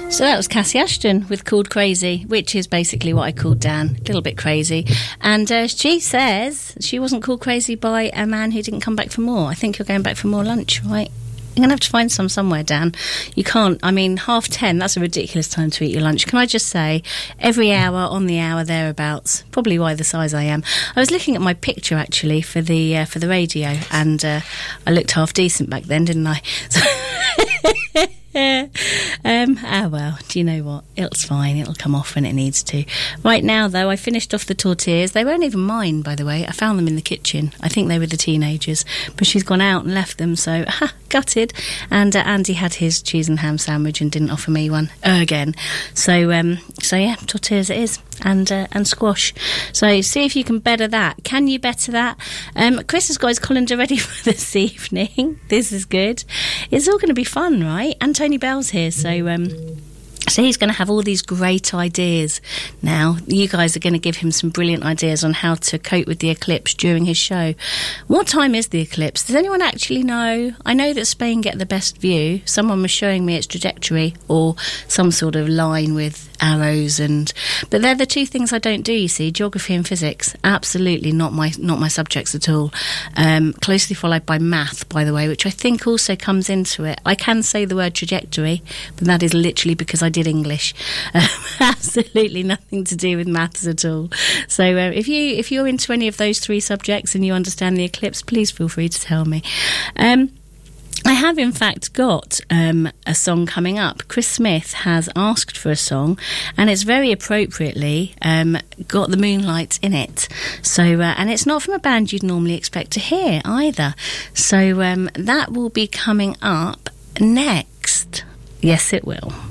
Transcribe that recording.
So that was Cassie Ashton with Called Crazy, which is basically what I called Dan, a little bit crazy. And she says she wasn't called crazy by a man who didn't come back for more. I think you're going back for more lunch, right? You're going to have to find some somewhere, Dan. You can't, 10:30, that's a ridiculous time to eat your lunch. Can I just say, every hour, on the hour, thereabouts, probably why the size I am. I was looking at my picture, actually, for the radio, and I looked half decent back then, didn't I? Well, do you know what? It's fine. It'll come off when it needs to. Right now, though, I finished off the tortillas. They weren't even mine, by the way. I found them in the kitchen. I think they were the teenagers. But she's gone out and left them, so gutted. And Andy had his cheese and ham sandwich and didn't offer me one again. So yeah, tortillas it is. And squash. So see if you can better that. Can you better that? Chris has got his colander ready for this evening. This is good. It's all going to be fun, right? And Tony Bell's here, so he's going to have all these great ideas now. You guys are going to give him some brilliant ideas on how to cope with the eclipse during his show. What time is the eclipse? Does anyone actually know? I know that Spain get the best view. Someone was showing me its trajectory, or some sort of line with arrows, but they're the two things I don't do, you see, geography and physics. Absolutely not my subjects at all. Closely followed by math, by the way, which I think also comes into it. I can say the word trajectory, but that is literally because I did English. Absolutely nothing to do with maths at all. So if you're into any of those three subjects and you understand the eclipse, please feel free to tell me. I have, in fact, got a song coming up. Chris Smith has asked for a song, and it's very appropriately got the Moonlights in it. So, and it's not from a band you'd normally expect to hear either. So that will be coming up next. Yes, it will.